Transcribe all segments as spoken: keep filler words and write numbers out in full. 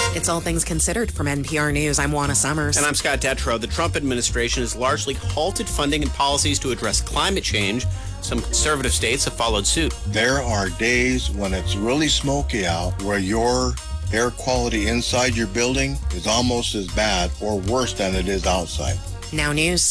It's All Things Considered from N P R News. I'm Juana Summers. And I'm Scott Detrow. The Trump administration has largely halted funding and policies to address climate change. Some conservative states have followed suit. There are days when it's really smoky out where your air quality inside your building is almost as bad or worse than it is outside. Now News.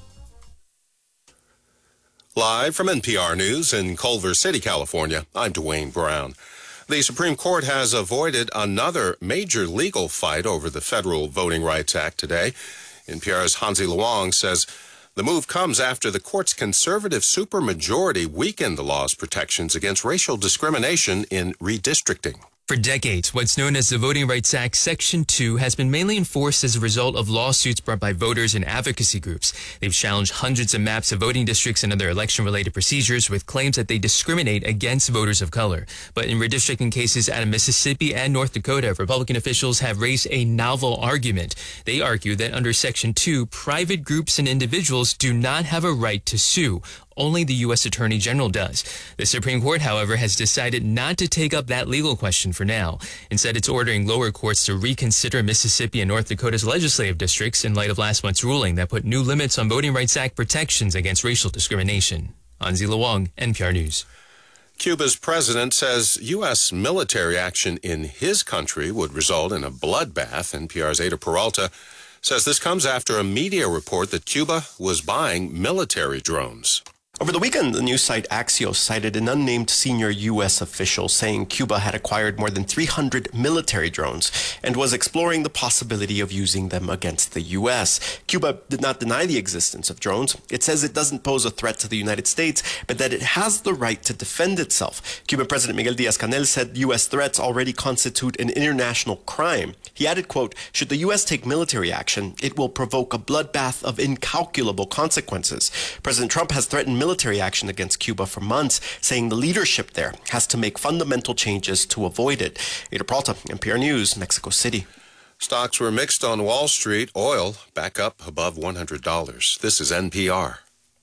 Live from N P R News in Culver City, California, I'm Dwayne Brown. The Supreme Court has avoided another major legal fight over the Federal Voting Rights Act today. N P R's Hansi Luong says the move comes after the court's conservative supermajority weakened the law's protections against racial discrimination in redistricting. For decades, what's known as the Voting Rights Act Section two has been mainly enforced as a result of lawsuits brought by voters and advocacy groups. They've challenged hundreds of maps of voting districts and other election-related procedures with claims that they discriminate against voters of color. But in redistricting cases out of Mississippi and North Dakota, Republican officials have raised a novel argument. They argue that under Section two, private groups and individuals do not have a right to sue. Only the U S Attorney General does. The Supreme Court, however, has decided not to take up that legal question for now. Instead, it's ordering lower courts to reconsider Mississippi and North Dakota's legislative districts in light of last month's ruling that put new limits on Voting Rights Act protections against racial discrimination. Hansi Luong, N P R News. Cuba's president says U S military action in his country would result in a bloodbath. N P R's Ada Peralta says this comes after a media report that Cuba was buying military drones. Over the weekend, the news site Axios cited an unnamed senior U S official saying Cuba had acquired more than three hundred military drones and was exploring the possibility of using them against the U S. Cuba did not deny the existence of drones. It says it doesn't pose a threat to the United States, but that it has the right to defend itself. Cuban President Miguel Diaz-Canel said U S threats already constitute an international crime. He added, quote, should the U S take military action, it will provoke a bloodbath of incalculable consequences. President Trump has threatened military military action against Cuba for months, saying the leadership there has to make fundamental changes to avoid it. Ada Peralta, N P R News, Mexico City. Stocks were mixed on Wall Street. Oil back up above one hundred dollars. This is N P R.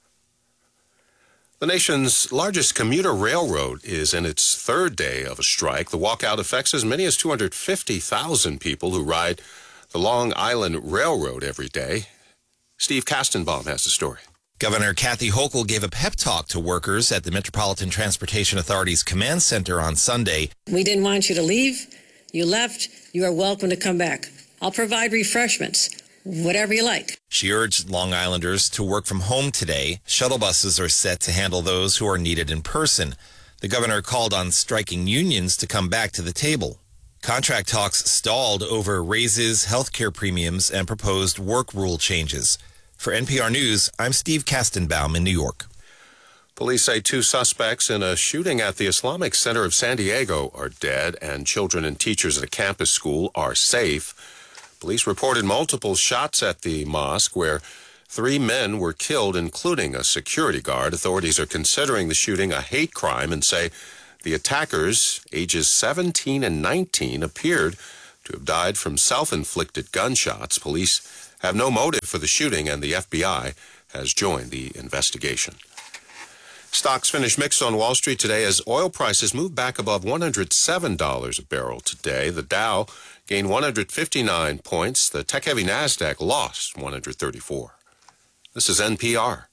The nation's largest commuter railroad is in its third day of a strike. The walkout affects as many as two hundred fifty thousand people who ride the Long Island Railroad every day. Steve Kastenbaum has the story. Governor Kathy Hochul gave a pep talk to workers at the Metropolitan Transportation Authority's command center on Sunday. We didn't want you to leave. You left. You are welcome to come back. I'll provide refreshments, whatever you like. She urged Long Islanders to work from home today. Shuttle buses are set to handle those who are needed in person. The governor called on striking unions to come back to the table. Contract talks stalled over raises, health care premiums, and proposed work rule changes. For N P R News, I'm Steve Kastenbaum in New York. Police say two suspects in a shooting at the Islamic Center of San Diego are dead, and children and teachers at a campus school are safe. Police reported multiple shots at the mosque where three men were killed, including a security guard. Authorities are considering the shooting a hate crime and say the attackers, ages seventeen and nineteen, appeared to have died from self-inflicted gunshots. Police have no motive for the shooting, and the F B I has joined the investigation. Stocks finished mixed on Wall Street today as oil prices moved back above one hundred seven dollars a barrel today. The Dow gained one hundred fifty-nine points. The tech-heavy NASDAQ lost one hundred thirty-four. This is N P R.